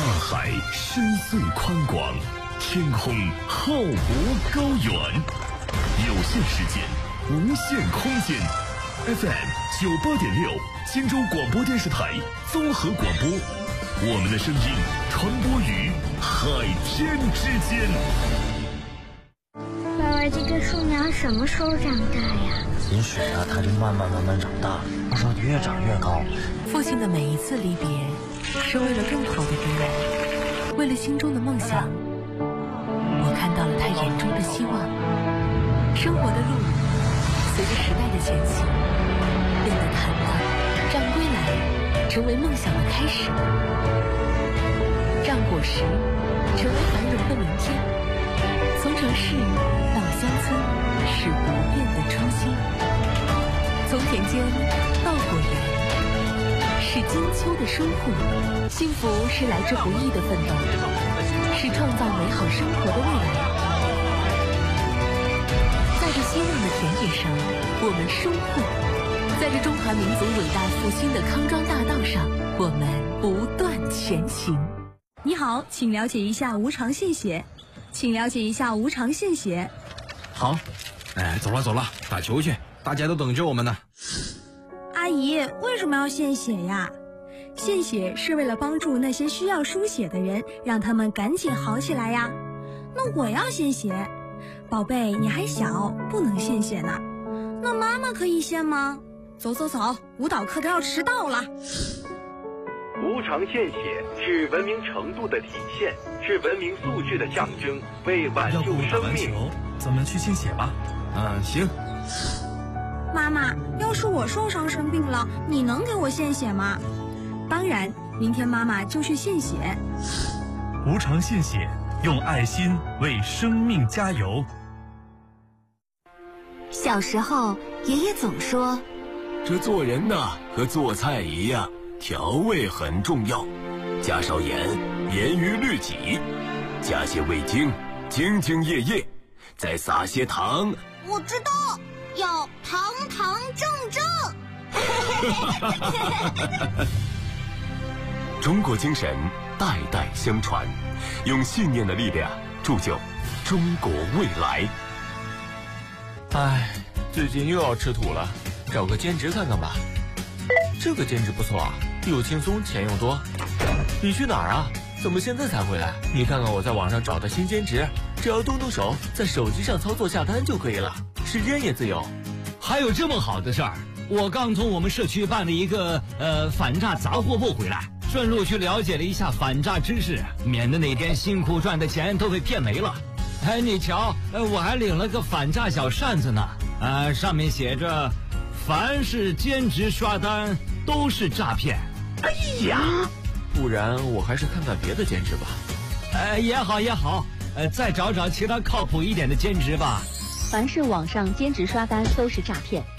海深邃宽广，天空浩博高远，有限时间，无限空间。FM98.6，荆州广播电视台综合广播，我们的声音传播于海天之间。 爸爸，这个树苗什么时候长大呀？ 也许啊，它就慢慢长大，到时候越长越高。 父亲的每一次离别，是为了更好的未来，为了心中的梦想。我看到了他眼中的希望。生活的路，随着时代的前行，变得坦荡，让归来成为梦想的开始，让果实成为繁荣的明天。从城市到乡村，是不变的初心；从田间到果园，是金秋的收获。幸福是来之不易的奋斗，是创造美好生活的未来。在这希望的田野上，我们收获；在这中华民族伟大复兴的康庄大道上，我们不断前行。 你好，请了解一下无偿献血。请了解一下无偿献血。 好，走了，打球去，大家都等着我们呢。 阿姨，为什么要献血呀？献血是为了帮助那些需要输血的人，让他们赶紧好起来呀。那我要献血。宝贝，你还小，不能献血呢。那妈妈可以献吗？走，舞蹈课都要迟到了。 无偿献血是文明程度的体现，是文明素质的象征，为挽救生命。 咱们去献血吧。 行。 妈妈，要是我受伤生病了，你能给我献血吗？当然，明天妈妈就去献血。 无偿献血，用爱心为生命加油。 小时候，爷爷总说， 这做人呐，和做菜一样。调味很重要，加少盐，严于律己；加些味精，兢兢业业；再撒些糖。 我知道，要堂堂正正。 中国精神代代相传，用信念的力量铸就中国未来。 最近又要吃土了，找个兼职看看吧。这个兼职不错啊，又轻松钱又多。你去哪儿啊？怎么现在才回来？你看看我在网上找的新兼职，只要动手，在手机上操作下单就可以了，时间也自由。 还有这么好的事儿？我刚从我们社区办了一个反诈杂货部回来，顺路去了解了一下反诈知识，免得哪天辛苦赚的钱都被骗没了。你瞧，我还领了个反诈小扇子呢，上面写着凡是兼职刷单都是诈骗。 哎呀，不然我还是看看别的兼职吧。 也好，再找找其他靠谱一点的兼职吧。 凡是网上兼职刷单都是诈骗，